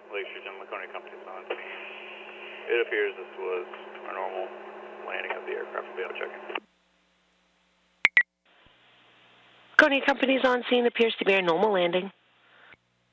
Lakeshore Gym, Laconia Company's on. It appears this was our normal landing of the aircraft. We'll be able to check in. Laconia Company's on scene. Appears to be our normal landing.